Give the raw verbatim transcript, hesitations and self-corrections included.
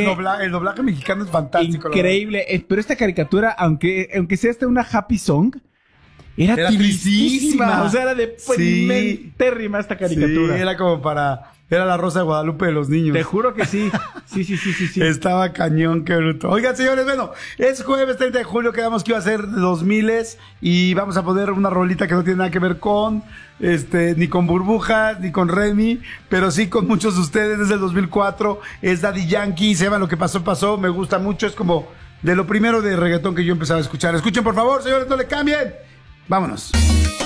doblaje, el doblaje mexicano es fantástico. Increíble. Eh, Pero esta caricatura, aunque, aunque sea esta una happy song, era, Era tristísima. tristísima. O sea, era de Sí. térrima esta caricatura. Sí, era como para... Era la Rosa de Guadalupe de los niños. Te juro que sí. Sí, sí, sí, sí, sí. Estaba cañón, qué bruto. Oigan, señores, bueno, es jueves treinta de julio, quedamos que iba a ser dos miles y vamos a poner una rolita que no tiene nada que ver con, este, ni con Burbuja, ni con Remy, pero sí con muchos de ustedes desde el dos mil cuatro. Es Daddy Yankee, sepan lo que pasó, pasó, me gusta mucho, es como de lo primero de reggaetón que yo empezaba a escuchar. Escuchen, por favor, señores, no le cambien. Vámonos.